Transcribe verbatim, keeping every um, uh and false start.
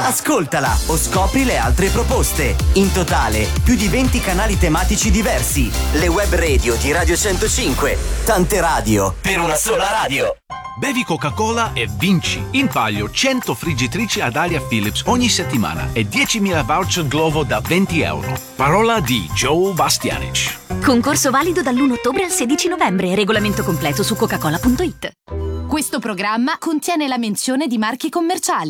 Ascoltala o scopri le altre proposte. In totale, più di venti canali tematici diversi. Le web radio di Radio centocinque. Tante radio per una sola radio. Bevi Coca-Cola e vinci. In palio cento friggitrici ad aria Philips ogni settimana e diecimila voucher Glovo da venti euro. Parola di Joe Bastianic. Concorso valido dall'primo ottobre al sedici novembre. Regolamento completo su coca cola punto it. Questo programma contiene la menzione di marchi commerciali.